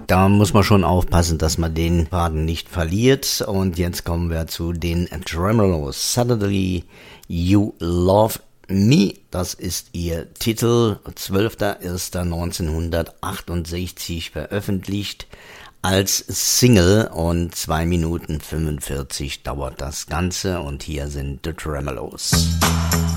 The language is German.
da muss man schon aufpassen, dass man den Faden nicht verliert. Und jetzt kommen wir zu den Tremolos. Suddenly You Love Me, das ist ihr Titel, 12.01.1968 veröffentlicht als Single und 2 Minuten 45 dauert das Ganze und hier sind The Tremolos.